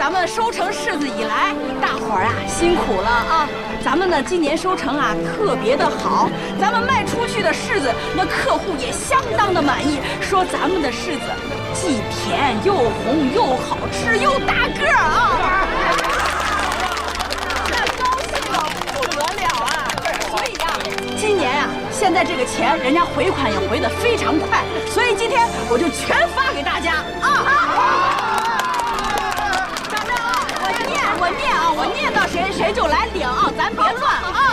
咱们收成柿子以来，大伙儿啊辛苦了啊！咱们呢今年收成啊特别的好，咱们卖出去的柿子，那客户也相当的满意，说咱们的柿子既甜又红又好吃又大个儿啊！那高兴的不得了啊！所以呀，今年啊，现在这个钱人家回款也回得非常快，所以今天我就全发给大家啊！我念啊，我念到谁就来领啊，咱别乱啊！